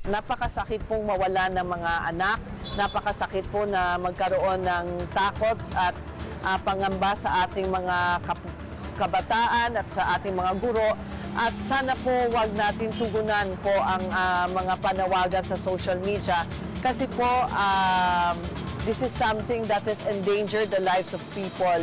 Napakasakit pong mawala ng mga anak, napakasakit po na magkaroon ng takot at pangamba sa ating mga kabataan at sa ating mga guro. At sana po wag natin tugunan po ang mga panawagan sa social media kasi po this is something that has endangered the lives of people.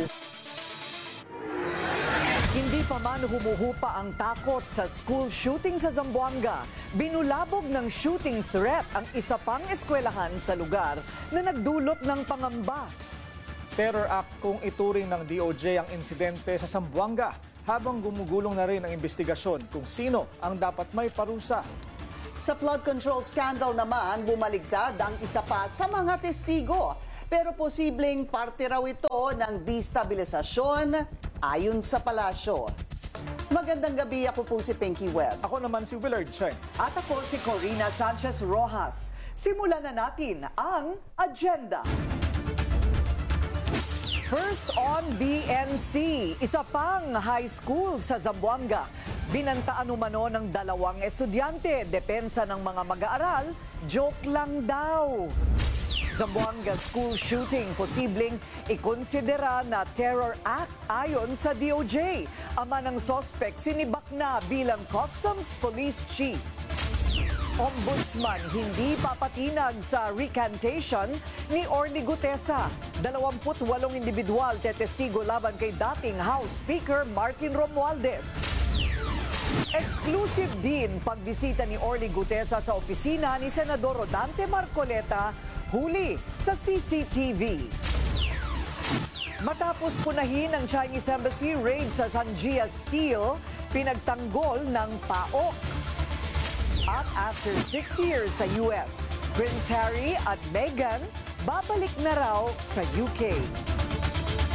Hindi pa man humuhupa ang takot sa school shooting sa Zamboanga, binulabog ng shooting threat ang isa pang eskwelahan sa lugar na nagdulot ng pangamba. Terror Act kung ituring ng DOJ ang insidente sa Zamboanga habang gumugulong na rin ang investigasyon kung sino ang dapat may parusa. Sa flood control scandal naman, bumaligtad ang isa pa sa mga testigo. Pero posibleng parte raw ito ng destabilisasyon ayon sa palasyo. Magandang gabi, ako po si Pinky Webb. Ako naman si Willard Cheng. At ako si Corina Sanchez Rojas. Simulan na natin ang agenda. First on BNC, isa pang high school sa Zamboanga. Binantaan umano ng 2 estudyante, depensa ng mga mag-aaral, joke lang daw. Zamboanga school shooting posibleng ikonsidera na terror act ayon sa DOJ. Ama ng suspect sinibak na bilang Customs Police Chief. Ombudsman hindi papatinag sa recantation ni Orly Gutesa. 28 individual tetestigo laban kay dating House Speaker Martin Romualdez. Exclusive din pagbisita ni Orly Gutesa sa opisina ni Senador Rodante Marcoleta, huli sa CCTV. Matapos punahin ng Chinese Embassy raid sa Sanjia Steel, pinagtanggol ng PAOK. At after 6 years sa US, Prince Harry at Meghan babalik na raw sa UK.